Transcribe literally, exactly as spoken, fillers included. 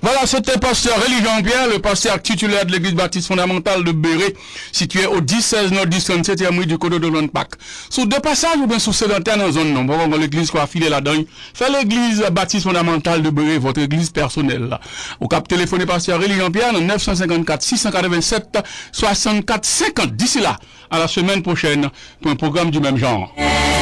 Voilà, c'était pasteur Réli Jean-Pierre, le pasteur titulaire de l'église baptiste fondamentale de Béret, situé au dix seize nord dix trente-septième rue du Côte de Grande Pâques. Sous deux passages ou bien sous sédentaire dans zone non, bon, l'église quoi filer là-dedans. Fait l'église baptiste fondamentale de Béret, votre église personnelle là. Au cap téléphoner pasteur Réli Jean-Pierre, neuf cent cinquante-quatre six cent quatre-vingt-sept soixante-quatre cinquante. D'ici là, à la semaine prochaine, pour un programme du même genre.